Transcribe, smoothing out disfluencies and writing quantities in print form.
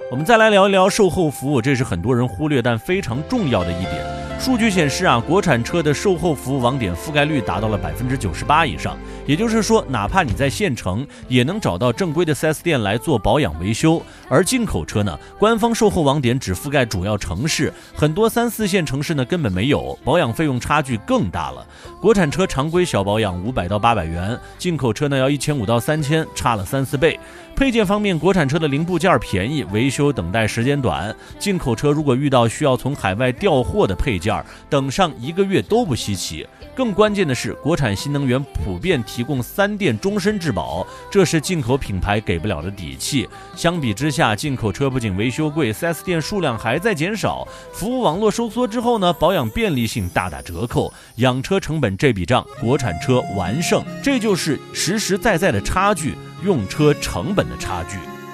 我们再来聊一聊售后服务，这是很多人忽略但非常重要的一点。数据显示国产车的售后服务网点覆盖率达到了98%以上，也就是说，哪怕你在县城，也能找到正规的 4S 店来做保养维修。而进口车呢，官方售后网点只覆盖主要城市，很多3、4线城市呢根本没有，保养费用差距更大了。国产车常规小保养500到800元，进口车呢要1500到3000，差了3、4倍。配件方面，国产车的零部件便宜，维修等待时间短。进口车如果遇到需要从海外调货的配件，等上1个月都不稀奇。更关键的是，国产新能源普遍提供3电终身质保，这是进口品牌给不了的底气。相比之下，进口车不仅维修贵， 4S 店数量还在减少，服务网络收缩之后呢，保养便利性大打折扣，养车成本这笔账，国产车完胜。这就是实实在在的差距，用车成本的差距。